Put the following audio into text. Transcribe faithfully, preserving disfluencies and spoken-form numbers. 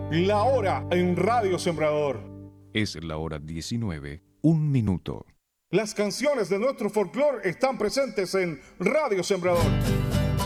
La hora en Radio Sembrador. Es la hora diecinueve, un minuto. Las canciones de nuestro folclore están presentes en Radio Sembrador.